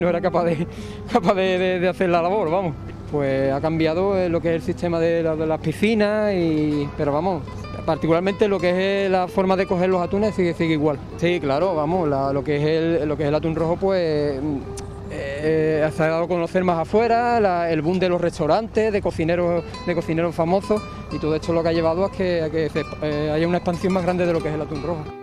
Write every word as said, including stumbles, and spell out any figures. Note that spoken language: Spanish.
No era capaz de, capaz de, de, de hacer la labor, vamos. Pues ha cambiado lo que es el sistema de, la, de las piscinas, y, pero vamos, particularmente lo que es la forma de coger los atunes sigue, sigue igual. Sí, claro, vamos, la, lo, que es el, lo que es el atún rojo, pues eh, se ha dado a conocer más afuera, la, el boom de los restaurantes, de cocineros, de cocineros famosos, y todo esto lo que ha llevado a que, a que se, eh, haya una expansión más grande de lo que es el atún rojo.